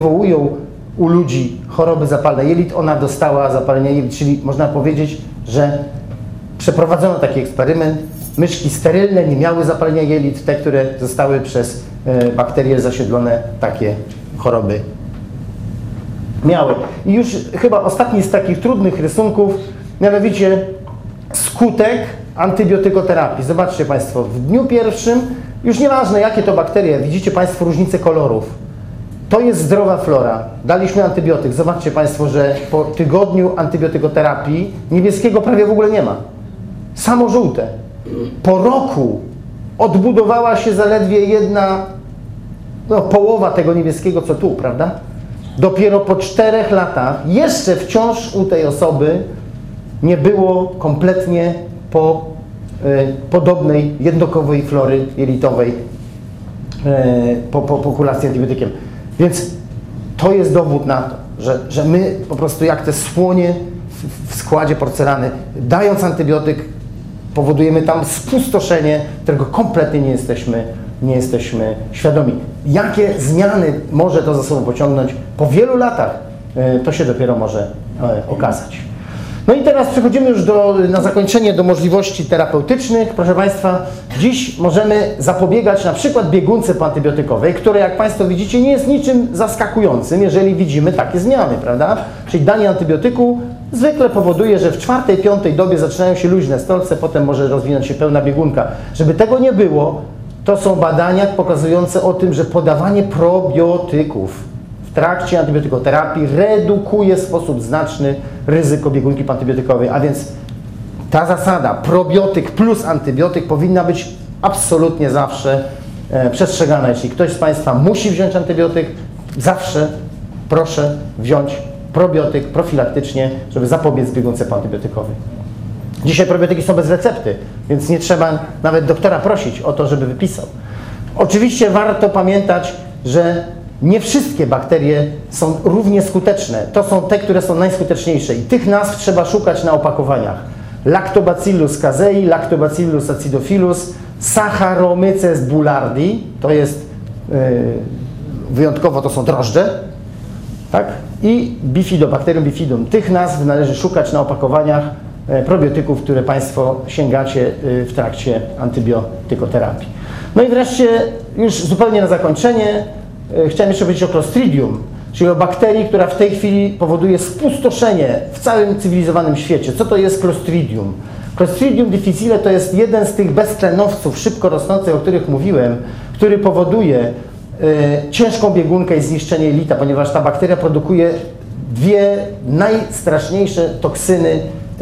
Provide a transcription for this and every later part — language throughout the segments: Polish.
wywołują u ludzi choroby zapalne jelit, ona dostała zapalenia jelit, czyli można powiedzieć, że przeprowadzono taki eksperyment. Myszki sterylne nie miały zapalenia jelit, te, które zostały przez bakterie zasiedlone, takie choroby miały. I już chyba ostatni z takich trudnych rysunków, mianowicie skutek antybiotykoterapii. Zobaczcie Państwo, w dniu pierwszym, już nieważne jakie to bakterie, widzicie Państwo różnicę kolorów. To jest zdrowa flora. Daliśmy antybiotyk. Zobaczcie Państwo, że po tygodniu antybiotykoterapii niebieskiego prawie w ogóle nie ma. Samo żółte. Po roku odbudowała się zaledwie jedna połowa tego niebieskiego, co tu, prawda? Dopiero po 4 latach, jeszcze wciąż u tej osoby nie było kompletnie podobnej jednokowej flory jelitowej po kuracji antybiotykiem. Więc to jest dowód na to, że my po prostu jak te słonie w składzie porcelany, dając antybiotyk, powodujemy tam spustoszenie, którego kompletnie nie jesteśmy świadomi. Jakie zmiany może to za sobą pociągnąć po wielu latach, to się dopiero może okazać. No i teraz przechodzimy już na zakończenie do możliwości terapeutycznych. Proszę Państwa, dziś możemy zapobiegać na przykład biegunce poantybiotykowej, które jak Państwo widzicie nie jest niczym zaskakującym, jeżeli widzimy takie zmiany, prawda? Czyli danie antybiotyku zwykle powoduje, że w 4., 5. dobie zaczynają się luźne stolce, potem może rozwinąć się pełna biegunka. Żeby tego nie było, to są badania pokazujące o tym, że podawanie probiotyków w trakcie antybiotykoterapii redukuje w sposób znaczny ryzyko biegunki poantybiotykowej, a więc ta zasada probiotyk plus antybiotyk powinna być absolutnie zawsze przestrzegana. Jeśli ktoś z Państwa musi wziąć antybiotyk, zawsze proszę wziąć probiotyk profilaktycznie, żeby zapobiec biegunce poantybiotykowej. Dzisiaj probiotyki są bez recepty, więc nie trzeba nawet doktora prosić o to, żeby wypisał. Oczywiście warto pamiętać, że nie wszystkie bakterie są równie skuteczne. To są te, które są najskuteczniejsze i tych nazw trzeba szukać na opakowaniach. Lactobacillus casei, Lactobacillus acidophilus, Saccharomyces boulardii, to jest wyjątkowo, to są drożdże, tak? I Bifidobacterium bifidum. Tych nazw należy szukać na opakowaniach probiotyków, które Państwo sięgacie w trakcie antybiotykoterapii. No i wreszcie już zupełnie na zakończenie chciałem jeszcze powiedzieć o Clostridium, czyli o bakterii, która w tej chwili powoduje spustoszenie w całym cywilizowanym świecie. Co to jest Clostridium? Clostridium difficile to jest jeden z tych beztlenowców szybko rosnących, o których mówiłem, który powoduje ciężką biegunkę i zniszczenie jelita, ponieważ ta bakteria produkuje 2 najstraszniejsze toksyny,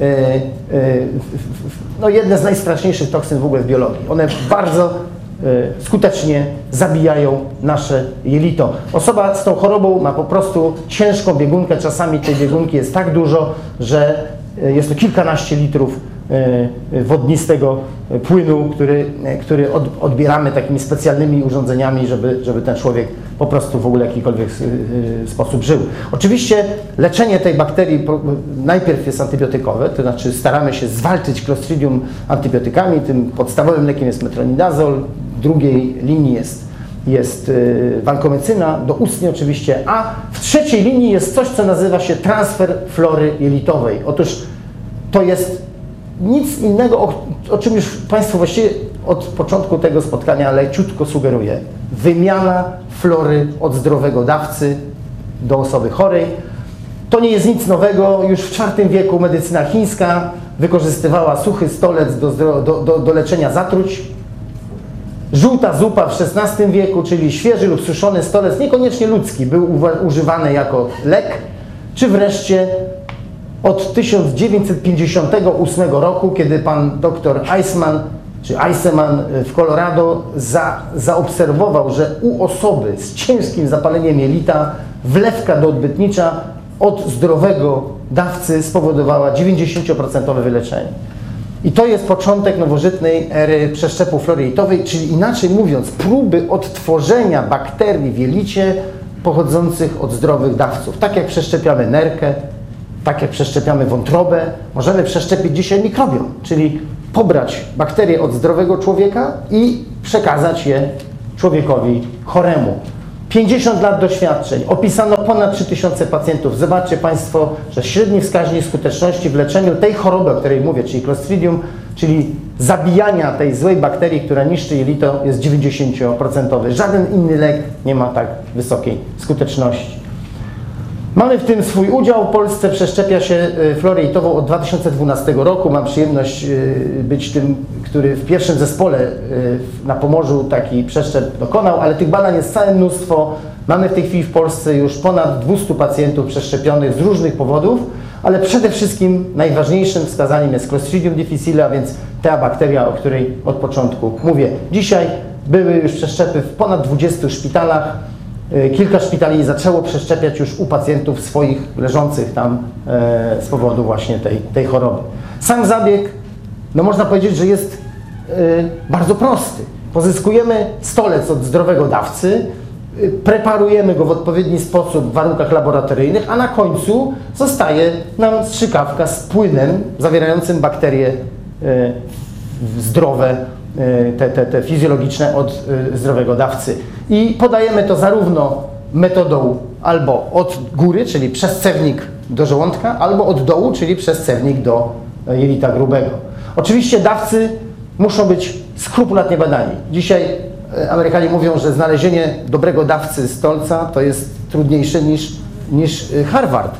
jedne z najstraszniejszych toksyn w ogóle w biologii. One bardzo skutecznie zabijają nasze jelito. Osoba z tą chorobą ma po prostu ciężką biegunkę, czasami tej biegunki jest tak dużo, że jest to kilkanaście litrów wodnistego płynu, który odbieramy takimi specjalnymi urządzeniami, żeby ten człowiek po prostu w ogóle w jakikolwiek sposób żył. Oczywiście leczenie tej bakterii najpierw jest antybiotykowe, to znaczy staramy się zwalczyć Clostridium antybiotykami, tym podstawowym lekiem jest metronidazol, w drugiej linii jest wankomecyna, doustnie oczywiście, a w trzeciej linii jest coś, co nazywa się transfer flory jelitowej. Otóż to jest nic innego, o czym już Państwu właściwie od początku tego spotkania leciutko sugeruję. Wymiana flory od zdrowego dawcy do osoby chorej. To nie jest nic nowego. Już w IV wieku medycyna chińska wykorzystywała suchy stolec do leczenia zatruć. Żółta zupa w XVI wieku, czyli świeży lub suszony stolec, niekoniecznie ludzki, był używany jako lek. Czy wreszcie od 1958 roku, kiedy pan dr Eiseman w Colorado zaobserwował, że u osoby z ciężkim zapaleniem jelita wlewka doodbytnicza od zdrowego dawcy spowodowała 90% wyleczenie. I to jest początek nowożytnej ery przeszczepu flory jelitowej, czyli inaczej mówiąc, próby odtworzenia bakterii w jelicie pochodzących od zdrowych dawców. Tak jak przeszczepiamy nerkę, tak jak przeszczepiamy wątrobę, możemy przeszczepić dzisiaj mikrobiom, czyli pobrać bakterie od zdrowego człowieka i przekazać je człowiekowi choremu. 50 lat doświadczeń, opisano ponad 3000 pacjentów. Zobaczcie Państwo, że średni wskaźnik skuteczności w leczeniu tej choroby, o której mówię, czyli Clostridium, czyli zabijania tej złej bakterii, która niszczy jelito, jest 90%. Żaden inny lek nie ma tak wysokiej skuteczności. Mamy w tym swój udział. W Polsce przeszczepia się florę jelitową od 2012 roku. Mam przyjemność być tym, który w pierwszym zespole na Pomorzu taki przeszczep dokonał, ale tych badań jest całe mnóstwo. Mamy w tej chwili w Polsce już ponad 200 pacjentów przeszczepionych z różnych powodów, ale przede wszystkim najważniejszym wskazaniem jest Clostridium difficile, a więc ta bakteria, o której od początku mówię. Dzisiaj były już przeszczepy w ponad 20 szpitalach. Kilka szpitali zaczęło przeszczepiać już u pacjentów swoich leżących tam z powodu właśnie tej choroby. Sam zabieg, no można powiedzieć, że jest bardzo prosty. Pozyskujemy stolec od zdrowego dawcy, preparujemy go w odpowiedni sposób w warunkach laboratoryjnych, a na końcu zostaje nam strzykawka z płynem zawierającym bakterie zdrowe, te fizjologiczne od zdrowego dawcy. I podajemy to zarówno metodą albo od góry, czyli przez cewnik do żołądka, albo od dołu, czyli przez cewnik do jelita grubego. Oczywiście dawcy muszą być skrupulatnie badani. Dzisiaj Amerykanie mówią, że znalezienie dobrego dawcy stolca to jest trudniejsze niż Harvard.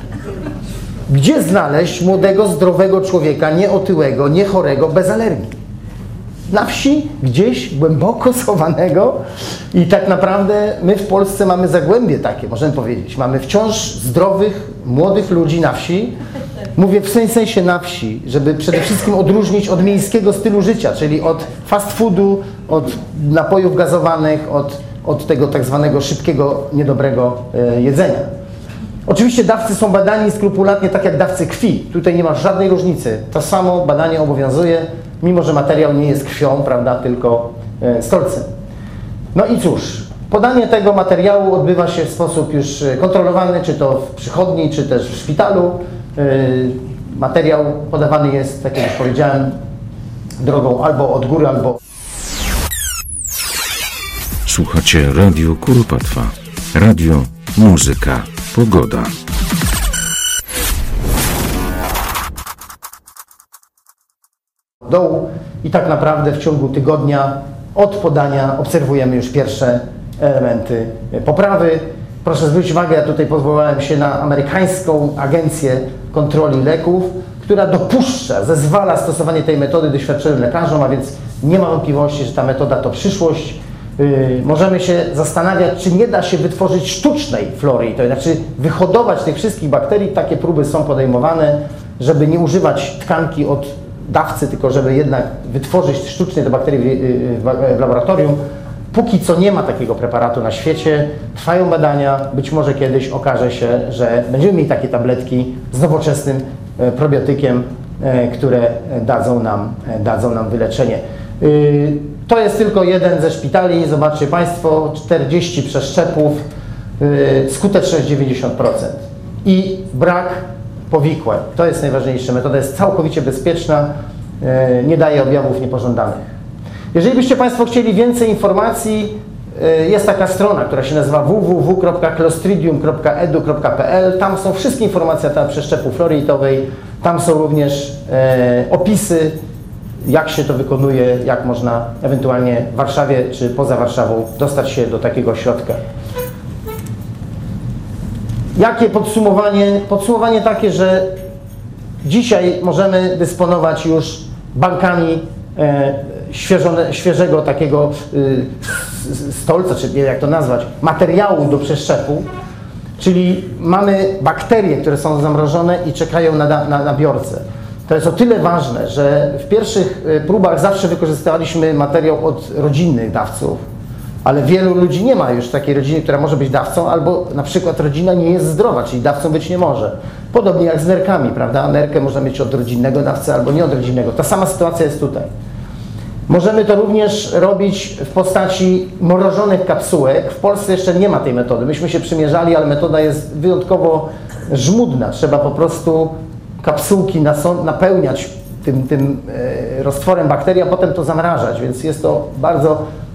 Gdzie znaleźć młodego, zdrowego człowieka, nieotyłego, niechorego, bez alergii? Na wsi, gdzieś głęboko schowanego i tak naprawdę my w Polsce mamy zagłębie takie, możemy powiedzieć. Mamy wciąż zdrowych, młodych ludzi na wsi. Mówię w sensie na wsi, żeby przede wszystkim odróżnić od miejskiego stylu życia, czyli od fast foodu, od napojów gazowanych, od tego tak zwanego szybkiego, niedobrego jedzenia. Oczywiście dawcy są badani skrupulatnie tak jak dawcy krwi. Tutaj nie ma żadnej różnicy. To samo badanie obowiązuje, mimo że materiał nie jest krwią, prawda, tylko stolcem. No i cóż, podanie tego materiału odbywa się w sposób już kontrolowany, czy to w przychodni, czy też w szpitalu. Materiał podawany jest, tak jak już powiedziałem, drogą albo od góry, albo... Słuchacie Radio Kuropatwa. Radio, muzyka, pogoda. Dołu i tak naprawdę w ciągu tygodnia od podania obserwujemy już pierwsze elementy poprawy. Proszę zwrócić uwagę, ja tutaj powołałem się na amerykańską agencję kontroli leków, która dopuszcza, zezwala stosowanie tej metody doświadczonym lekarzom, a więc nie ma wątpliwości, że ta metoda to przyszłość. Możemy się zastanawiać, czy nie da się wytworzyć sztucznej flory, to znaczy wyhodować tych wszystkich bakterii. Takie próby są podejmowane, żeby nie używać tkanki od dawcy, tylko żeby jednak wytworzyć sztucznie te bakterie w laboratorium. Póki co nie ma takiego preparatu na świecie, trwają badania, być może kiedyś okaże się, że będziemy mieli takie tabletki z nowoczesnym probiotykiem, które dadzą nam wyleczenie. To jest tylko jeden ze szpitali, zobaczcie Państwo, 40 przeszczepów, skuteczność 90% i brak powikłań. To jest najważniejsze, metoda jest całkowicie bezpieczna, nie daje objawów niepożądanych. Jeżeli byście Państwo chcieli więcej informacji, jest taka strona, która się nazywa www.clostridium.edu.pl. Tam są wszystkie informacje na temat przeszczepu flory jelitowej. Tam są również opisy, jak się to wykonuje, jak można ewentualnie w Warszawie czy poza Warszawą dostać się do takiego ośrodka. Jakie podsumowanie? Podsumowanie takie, że dzisiaj możemy dysponować już bankami świeżego takiego stolca, czy nie wiem jak to nazwać, materiału do przeszczepu, czyli mamy bakterie, które są zamrożone i czekają na biorcę. To jest o tyle ważne, że w pierwszych próbach zawsze wykorzystywaliśmy materiał od rodzinnych dawców, ale wielu ludzi nie ma już takiej rodziny, która może być dawcą, albo na przykład rodzina nie jest zdrowa, czyli dawcą być nie może. Podobnie jak z nerkami, prawda? Nerkę można mieć od rodzinnego dawcy albo nie od rodzinnego. Ta sama sytuacja jest tutaj. Możemy to również robić w postaci mrożonych kapsułek. W Polsce jeszcze nie ma tej metody. Myśmy się przymierzali, ale metoda jest wyjątkowo żmudna. Trzeba po prostu kapsułki napełniać tym roztworem bakterii, a potem to zamrażać, więc jest to bardzo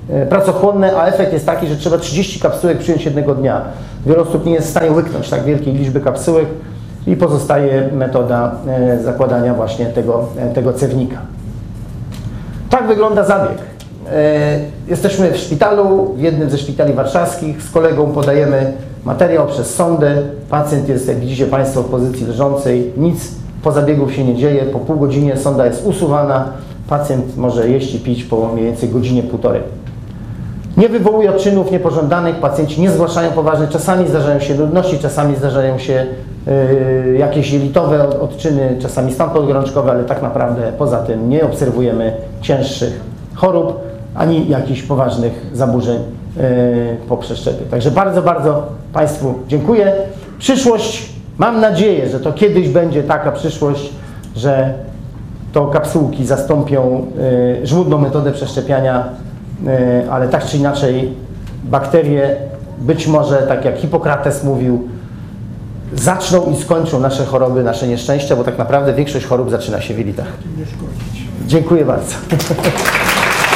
pracochłonne, a efekt jest taki, że trzeba 30 kapsułek przyjąć jednego dnia. Wiele osób nie jest w stanie łyknąć tak wielkiej liczby kapsułek i pozostaje metoda zakładania właśnie tego cewnika. Tak wygląda zabieg. Jesteśmy w szpitalu, w jednym ze szpitali warszawskich. Z kolegą podajemy materiał przez sondę. Pacjent jest, jak widzicie Państwo, w pozycji leżącej. Nic po zabiegu się nie dzieje. Po pół godzinie sonda jest usuwana. Pacjent może jeść i pić po mniej więcej godzinie, półtorej. Nie wywołuje odczynów niepożądanych. Pacjenci nie zgłaszają poważnych. Czasami zdarzają się nudności, czasami zdarzają się jakieś jelitowe odczyny, czasami stan podgorączkowy, ale tak naprawdę poza tym nie obserwujemy cięższych chorób ani jakichś poważnych zaburzeń po przeszczepie. Także bardzo, bardzo Państwu dziękuję. Przyszłość, mam nadzieję, że to kiedyś będzie taka przyszłość, że to kapsułki zastąpią żmudną metodę przeszczepiania, ale tak czy inaczej bakterie być może, tak jak Hipokrates mówił, zaczną i skończą nasze choroby, nasze nieszczęścia, bo tak naprawdę większość chorób zaczyna się w jelitach. Dziękuję bardzo.